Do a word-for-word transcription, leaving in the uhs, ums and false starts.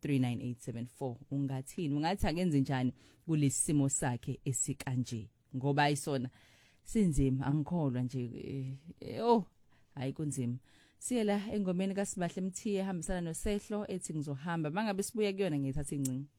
three nine eight seven four. Ungathini ungathi akenze njani kulesimo sakhe esikanje ngoba ayisona sinzima angikholwa nje oh hayi kunzima. Siyela engomeni kaSibahle Mthiye ehambisana noSehlo ethi ngizohamba mangabe sibuya kuyona ngithatha ingcingo.